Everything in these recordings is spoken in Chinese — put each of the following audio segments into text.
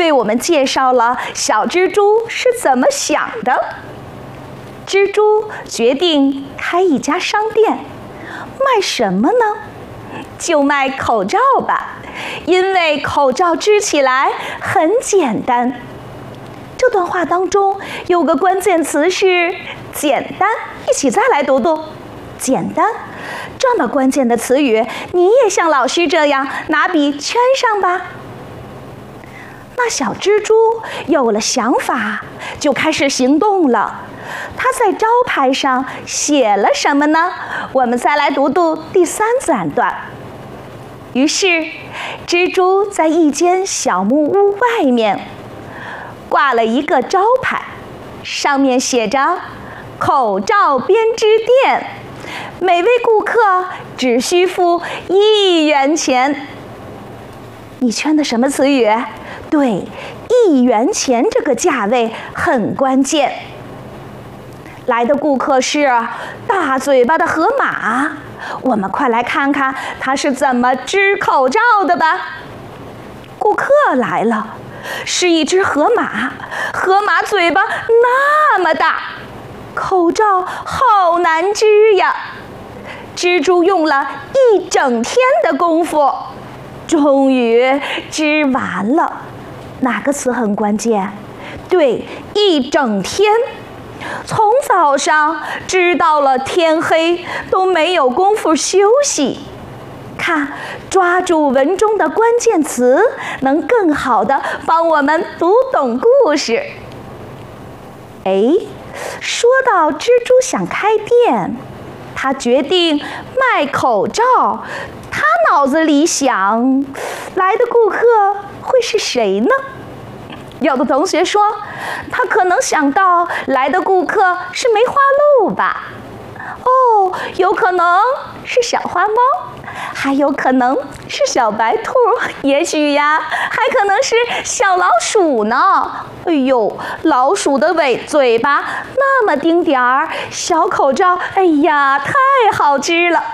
为我们介绍了小蜘蛛是怎么想的。蜘蛛决定开一家商店，卖什么呢？就卖口罩吧，因为口罩织起来很简单。这段话当中有个关键词是简单，一起再来读读。简单，这么关键的词语，你也像老师这样拿笔圈上吧。那小蜘蛛有了想法，就开始行动了。它在招牌上写了什么呢？我们再来读读第3自然段。于是，蜘蛛在一间小木屋外面挂了一个招牌，上面写着“口罩编织店”，每位顾客只需付1元钱。你圈的什么词语？对，1元钱这个价位很关键。来的顾客是大嘴巴的河马，我们快来看看它是怎么织口罩的吧。顾客来了，是一只河马，河马嘴巴那么大，口罩好难织呀。蜘蛛用了1整天的功夫，终于织完了。哪个词很关键？对，1整天。从早上织到了天黑，都没有功夫休息。看，抓住文中的关键词，能更好地帮我们读懂故事。说到蜘蛛想开店，他决定卖口罩。他脑子里想，来的顾客会是谁呢？有的同学说，他可能想到来的顾客是梅花鹿吧。有可能是小花猫，还有可能是小白兔，也许呀，还可能是小老鼠呢。老鼠的嘴巴那么丁点儿，小口罩，太好织了。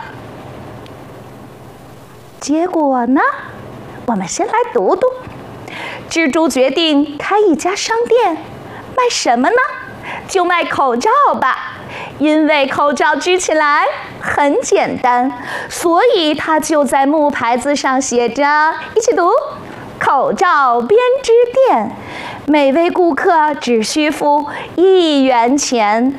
结果呢，我们先来读读。蜘蛛决定开一家商店，卖什么呢？就卖口罩吧，因为口罩织起来很简单，所以它就在木牌子上写着，一起读：口罩编织店，每位顾客只需付1元钱。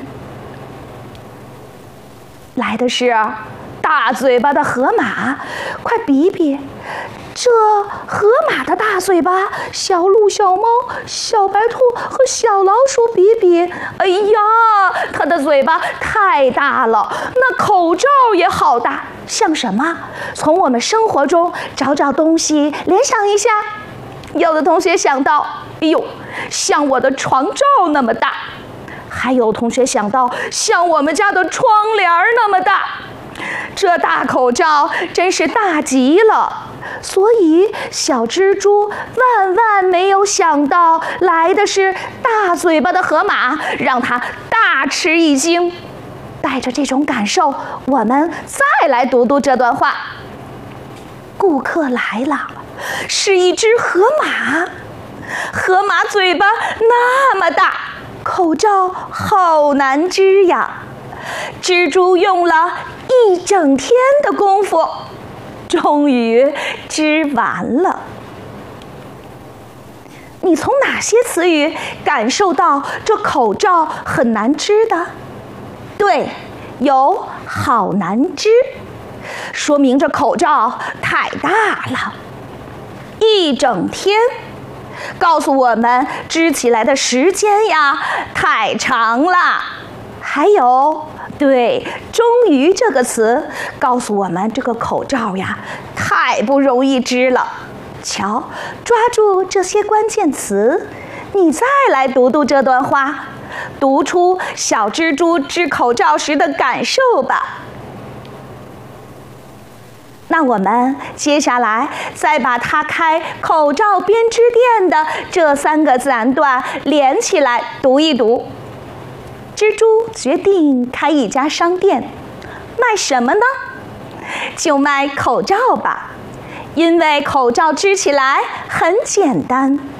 来的是大嘴巴的河马，快比比，这河马的大嘴巴，小鹿、小猫、小白兔和小老鼠比比，它的嘴巴太大了，那口罩也好大，像什么？从我们生活中找找东西，联想一下。有的同学想到，像我的床罩那么大。还有同学想到，像我们家的窗帘那么大。这大口罩真是大极了，所以小蜘蛛万万没有想到，来的是大嘴巴的河马，让它大吃一惊。带着这种感受，我们再来读读这段话。顾客来了，是一只河马，河马嘴巴那么大，口罩好难织呀。蜘蛛用了1整天的功夫，终于织完了。你从哪些词语感受到这口罩很难织的？对，有好难织，说明这口罩太大了。1整天，告诉我们织起来的时间呀太长了。还有，对，终于这个词告诉我们这个口罩呀太不容易织了。瞧，抓住这些关键词，你再来读读这段话，读出小蜘蛛织口罩时的感受吧。那我们接下来再把它开口罩编织店的这3个自然段连起来读一读。蜘蛛决定开一家商店，卖什么呢？就卖口罩吧，因为口罩织起来很简单，